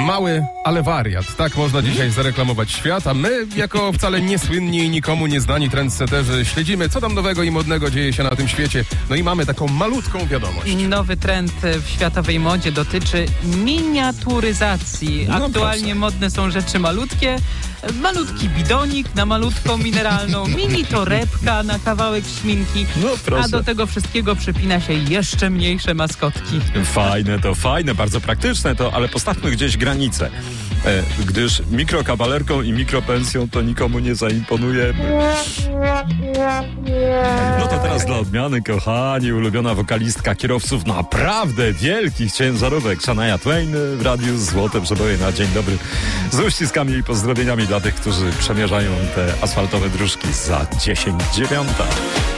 mały, ale wariat. Tak można dzisiaj zareklamować świat, a my, jako wcale niesłynni i nikomu nieznani trendsetterzy, śledzimy, co tam nowego i modnego dzieje się na tym świecie. No i mamy taką malutką wiadomość. Nowy trend w światowej modzie dotyczy miniaturyzacji. Aktualnie modne są rzeczy malutkie. Malutki bidonik na malutką mineralną, mini torebka na kawałek szminki, a do tego wszystkiego przypina się jeszcze mniejsze maskotki. Fajne, bardzo praktyczne to, ale postawmy gdzieś granicę, gdyż mikrokawalerką i mikropensją to nikomu nie zaimponujemy. No to teraz dla odmiany, kochani, ulubiona wokalistka kierowców naprawdę wielkich ciężarówek, Shania Twain w radiu Złote Przeboje na dzień dobry. Z uściskami i pozdrowieniami dla tych, którzy przemierzają te asfaltowe dróżki za 10:09.